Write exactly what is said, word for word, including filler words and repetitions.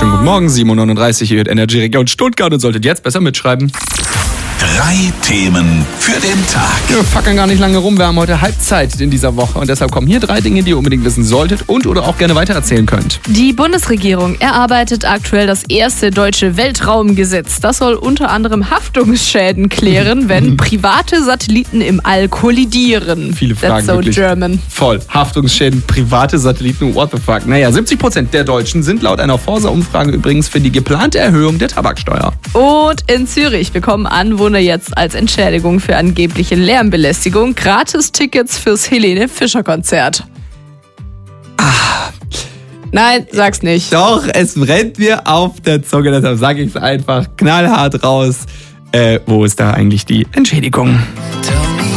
Schönen guten Morgen, sieben Uhr neununddreißig, hier hört Energy Region Stuttgart und solltet jetzt besser mitschreiben. Drei Themen für den Tag. Wir fackeln gar nicht lange rum, wir haben heute Halbzeit in dieser Woche und deshalb kommen hier drei Dinge, die ihr unbedingt wissen solltet und oder auch gerne weitererzählen könnt. Die Bundesregierung erarbeitet aktuell das erste deutsche Weltraumgesetz. Das soll unter anderem Haftungsschäden klären, wenn private Satelliten im All kollidieren. Viele Fragen, That's so wirklich. German. Voll. Haftungsschäden, private Satelliten, what the fuck. Naja, siebzig Prozent der Deutschen sind laut einer Forsa-Umfrage übrigens für die geplante Erhöhung der Tabaksteuer. Und in Zürich bekommen Anwohner jetzt als Entschädigung für angebliche Lärmbelästigung Gratis-Tickets fürs Helene-Fischer-Konzert. Ah. Nein, sag's nicht. Doch, es brennt mir auf der Zunge, deshalb sage ich es einfach knallhart raus. Äh, wo ist da eigentlich die Entschädigung? Tell me